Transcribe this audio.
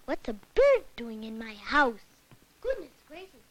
What's a bird doing in my house? Goodness gracious,